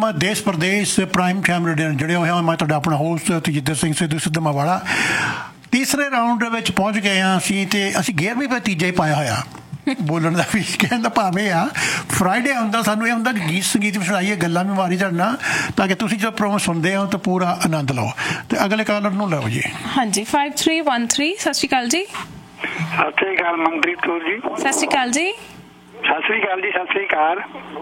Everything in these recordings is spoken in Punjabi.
ਪ੍ਰੋਗਰਾਮ ਦੇਸ਼ ਪ੍ਰਦੇਸ਼ ਪ੍ਰਾਈਮ ਟਾਈਮ ਰੇਡੀਓ ਨਾਲ ਜੁੜੇ ਹੋਏ ਹਾਂ। ਮੈਂ ਤੁਹਾਡਾ ਆਪਣਾ ਹੋਸਟ ਤੇਜਿੰਦਰ ਸਿੰਘ ਸਿੱਧੂ ਸਿੱਧਵਾਲਾ। ਤੀਸਰੇ ਰਾਊਂਡ ਵਿੱਚ ਪਹੁੰਚ ਗਏ ਹਾਂ ਅਸੀਂ, ਅਤੇ ਅਸੀਂ ਗੇਅਰ ਵੀ ਫਿਰ ਤੀਜਾ ਹੀ ਪਾਇਆ ਹੋਇਆ ਬੋਲਣ ਦਾ ਵੀ। ਕਹਿਣ ਦਾ ਭਾਵੇਂ ਆ ਫਰਾਈਡੇ ਹੁੰਦਾ, ਸਾਨੂੰ ਇਹ ਹੁੰਦਾ ਕਿ ਗੀਤ ਸੰਗੀਤ ਵੀ ਸੁਣਾਈਏ, ਗੱਲਾਂ ਵੀ ਮਾਰੀ ਜਾਣਾ, ਤਾਂ ਕਿ ਤੁਸੀਂ ਜਦੋਂ ਪ੍ਰੋਗਰਾਮ ਸੁਣਦੇ ਹੋ ਤਾਂ ਪੂਰਾ ਆਨੰਦ ਲਓ। ਅਤੇ ਅਗਲੇ ਕਾਲਰ ਨੂੰ ਲਓ ਜੀ। ਹਾਂਜੀ 5313। ਸਤਿ ਸ਼੍ਰੀ ਅਕਾਲ ਜੀ। ਸਤਿ ਸ਼੍ਰੀ ਅਕਾਲ ਮਨਪ੍ਰੀਤ ਕੌਰ ਜੀ। ਸਤਿ ਸ਼੍ਰੀ ਅਕਾਲ ਜੀ। ਸਤਿ ਸ਼੍ਰੀ ਅਕਾਲ ਜੀ। ਸਤਿ ਸ਼੍ਰੀ ਅਕਾਲ।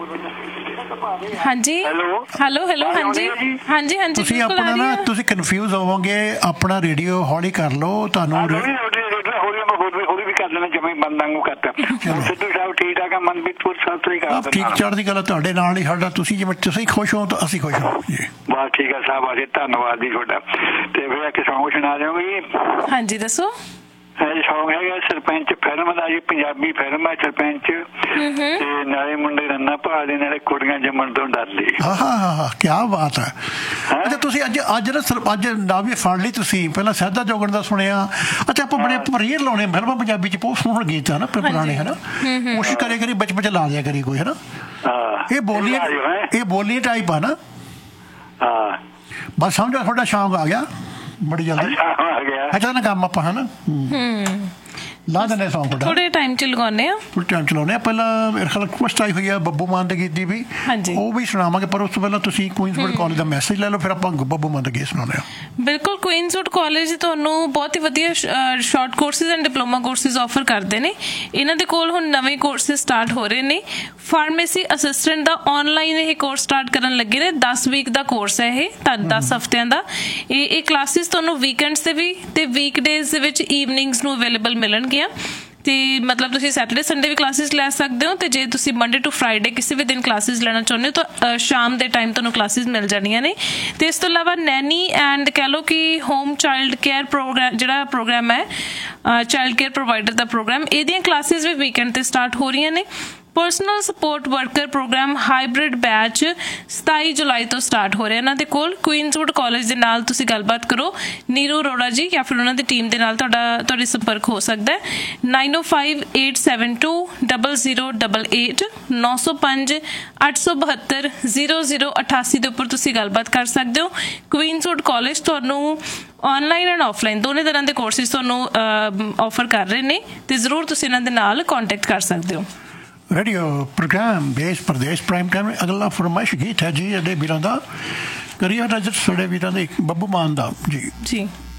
ਹਾਂਜੀ ਹੈਲੋ ਹੈਲੋ ਹਾਂਜੀ ਹਾਂਜੀ ਹਾਂਜੀ। ਤੁਸੀਂ ਆਪਣਾ ਨਾ ਤੁਸੀਂ ਕਨਫਿਊਜ਼ ਹੋਵੋਗੇ, ਆਪਣਾ ਰੇਡੀਓ ਹੌਲੀ ਕਰ ਲਓ। ਤੁਹਾਨੂੰ ਹੌਲੀ ਵੀ ਕਰ ਲੈਣਾ, ਜਮੇ ਬੰਦ ਵਾਂਗੂ ਕਰਤਾ। ਸਿੱਧੂ ਸਾਹਿਬ ਠੀਕ ਠਾਕ ਆ? ਮਨਪ੍ਰੀਤ ਸਤਿ ਸ਼੍ਰੀ ਅਕਾਲ। ਠੀਕ ਚੜ੍ਹਦੀ ਗੱਲ ਤੁਹਾਡੇ ਨਾਲ ਹੀ ਸਾਡਾ। ਤੁਸੀਂ ਜਿਵੇਂ ਤੁਸੀਂ ਖੁਸ਼ ਹੋ ਤਾਂ ਅਸੀਂ ਖੁਸ਼ ਹਾਂ ਜੀ। ਬਸ ਠੀਕ ਆ ਸਾਹਿਬ, ਅਸੀਂ ਧੰਨਵਾਦ ਜੀ ਤੁਹਾਡਾ। ਤੇ ਫਿਰ ਇੱਕ ਸੌਂਗ ਸੁਣਾ ਦਿਓਗੇ ਜੀ? ਹਾਂਜੀ ਦੱਸੋ। ਸੌਂਗ ਹੈਗਾ ਸਰਪੰਚ ਫਿਲਮ ਦਾ ਜੀ, ਪੰਜਾਬੀ ਫਿਲਮ ਹੈ ਸਰਪੰਚ, ਤੇ ਨਾਲੇ ਮੁੰਡੇ ਰੰਨਾ ਭਾਲਦੇ ਨਾਲੇ ਕੁੜੀਆਂ ਜੰਮਣ ਤੋਂ ਡਰਦੇ। ਹਾਂ ਕਿਆ ਬਾਤ ਹੈ। ਅੱਛਾ ਤੁਸੀਂ ਅੱਜ ਨਾ ਵੀ ਫੜ ਲਈ ਤੁਸੀਂ। ਪਹਿਲਾਂ ਸਹਿਦਾ ਜੋਗਣ ਦਾ ਸੁਣਿਆ। ਅੱਛਾ ਆਪਾਂ ਬੜੇ ਰੀਅਰ ਲਾਉਣੇ ਫਿਲਮਾਂ ਪੰਜਾਬੀ ਚ, ਬਹੁਤ ਸੋਹਣੇ ਗੀਤ ਆ ਨਾ ਪੁਰਾਣੇ, ਹੈ ਨਾ। ਕੋਸ਼ਿਸ਼ ਕਰਿਆ ਕਰੀ ਵਿੱਚ ਲਾ ਦਿਆ ਕਰੀ ਕੋਈ, ਹੈ ਨਾ। ਇਹ ਬੋਲੀ ਟਾਈਪ ਆ ਨਾ। ਬਸ ਸਮਝੋ ਤੁਹਾਡਾ ਸ਼ੌਂਕ ਆ ਗਿਆ ਬੜੀ ਜਲਦੀ। ਅੱਛਾ ਨਾ ਕੰਮ ਆਪਾਂ, ਹੈ ਨਾ ਲਾ ਦਿੰਦੇ ਸੌਂਗ ਥੋੜੇ ਟਾਈਮ ਚ ਲਗਾਉਂਦੇ ਆ, ਥੋੜੇ ਟਾਈਮ ਚਲਾਉਂਦੇ ਆ। ਪਹਿਲਾਂ ਮੇਰੇ ਖਿਆਲ ਰਿਕੁਐਸਟ ਆਈ ਹੋਈ ਆ ਬੱਬੂ ਮਾਨ ਦੇ ਗੀਤ ਦੀ ਵੀ, ਉਹ ਵੀ ਸੁਣਾਵਾਂਗੇ। ਪਰ ਉਸ ਤੋਂ ਪਹਿਲਾਂ ਤੁਸੀਂ ਕੁਈਨਸਵੁੱਡ ਕਾਲਜ ਦਾ ਮੈਸੇਜ ਲੈ ਲਓ, ਫਿਰ ਆਪਾਂ ਬੱਬੂ ਮਾਨ ਦਾ ਗੀਤ ਸੁਣਾਉਂਦੇ ਹਾਂ। ਬਿਲਕੁਲ। ਕੁਈਨਸਵੁੱਡ ਕਾਲਜ ਤੁਹਾਨੂੰ ਬਹੁਤ ਹੀ ਵਧੀਆ short courses and diploma courses offer ਕਰਦੇ ਨੇ। ਇਹਨਾਂ ਦੇ ਕੋਲ ਹੁਣ ਨਵੇਂ ਕੋਰਸਿਸ ਸਟਾਰਟ ਹੋ ਰਹੇ ਨੇ। ਫਾਰਮੇਸੀ ਅਸਿਸਟੈਂਟ ਦਾ ਆਨਲਾਈਨ ਇਹ ਕੋਰਸ ਸਟਾਰਟ ਕਰਨ ਲੱਗੇ ਨੇ। 10 ਵੀਕ ਦਾ ਕੋਰਸ ਹੈ ਇਹ, 10 ਹਫ਼ਤਿਆਂ ਦਾ। ਇਹ ਕਲਾਸਿਸ ਤੁਹਾਨੂੰ ਵੀਕਐਂਡਸ ਤੇ ਵੀ ਤੇ ਵੀਕਡੇਜ਼ ਦੇ ਵਿੱਚ ਈਵਨਿੰਗਸ ਨੂੰ ਅਵੇਲੇਬਲ ਮਿਲਣਗੀਆਂ। ਤੇ ਮਤਲਬ ਤੁਸੀਂ ਸੈਟਰਡੇ ਸੰਡੇ ਵੀ ਕਲਾਸਿਸ ਲੈ ਸਕਦੇ ਹੋ, ਤੇ ਜੇ ਤੁਸੀਂ ਮੰਡੇ ਟੂ ਫਰਾਈਡੇ ਕਿਸੇ ਵੀ ਦਿਨ ਕਲਾਸਿਸ ਲੈਣਾ ਚਾਹੁੰਦੇ ਹੋ ਤਾਂ ਸ਼ਾਮ ਦੇ ਟਾਈਮ ਤੁਹਾਨੂੰ ਕਲਾਸਿਸ ਮਿਲ ਜਾਣੀਆਂ ਨੇ। ਤੇ ਇਸ ਤੋਂ ਇਲਾਵਾ ਨੈਨੀ ਐਂਡ ਕਹਿ ਲਓ ਕਿ ਹੋਮ ਚਾਈਲਡ ਕੇਅਰ ਪ੍ਰੋਗਰਾਮ, ਜਿਹੜਾ ਪ੍ਰੋਗਰਾਮ ਹੈ ਚਾਈਲਡ ਕੇਅਰ ਪ੍ਰੋਵਾਈਡਰ ਦਾ ਪ੍ਰੋਗਰਾਮ, ਇਹਦੀਆਂ ਕਲਾਸਿਸ ਵੀ ਵੀਕਐਂਡ ਤੇ ਸਟਾਰਟ ਹੋ ਰਹੀਆਂ ਨੇ। Personal support worker programme hybrid batch 27 ਜੁਲਾਈ ਤੋਂ ਸਟਾਰਟ ਹੋ ਰਿਹਾ ਇਹਨਾਂ ਦੇ ਕੋਲ। ਕੁਈਨਸਵੁੱਡ ਕਾਲਜ ਦੇ ਨਾਲ ਤੁਸੀਂ ਗੱਲਬਾਤ ਕਰੋ, ਨੀਰੂ ਅਰੋੜਾ ਜੀ ਜਾਂ ਫਿਰ ਉਹਨਾਂ ਦੀ ਟੀਮ ਦੇ ਨਾਲ ਤੁਹਾਡੀ ਸੰਪਰਕ ਹੋ ਸਕਦਾ ਹੈ। 9058720088 905-872-0088 ਦੇ ਉੱਪਰ ਤੁਸੀਂ ਗੱਲਬਾਤ ਕਰ ਸਕਦੇ ਹੋ। ਕੁਈਨਸਵੁੱਡ ਕਾਲਜ ਤੁਹਾਨੂੰ ਆਨਲਾਈਨ ਐਂਡ ਆਫਲਾਈਨ ਦੋਨੇ ਤਰ੍ਹਾਂ ਦੇ ਕੋਰਸਿਸ ਤੁਹਾਨੂੰ ਆਫਰ ਕਰ ਰਹੇ ਨੇ, ਤੇ ਜ਼ਰੂਰ ਤੁਸੀਂ ਇਹਨਾਂ ਦੇ ਨਾਲ ਕੰਟੈਕਟ ਕਰ ਸਕਦੇ ਹੋ। रेडियो प्रोग्राम देश प्रदेश प्राइम टाइम में अगला फरमाइश गीत है जी अडे वीरां दा करिए नज़र सड़े वीरां दे बब्बू मान दा जी।